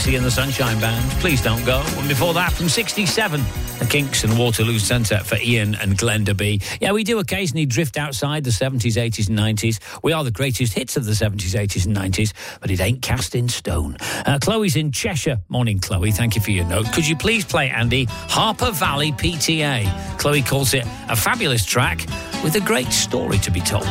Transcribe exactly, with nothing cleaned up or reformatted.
Siouxsie and the Sunshine Band, Please Don't Go. And before that, from sixty-seven, the Kinks and Waterloo Centre for Ian and Glenda B. Yeah, we do occasionally drift outside the seventies, eighties and nineties. We are the greatest hits of the seventies, eighties and nineties, but it ain't cast in stone. Uh, Chloe's in Cheshire. Morning, Chloe. Thank you for your note. Could you please play, Andy, Harper Valley P T A? Chloe calls it a fabulous track with a great story to be told.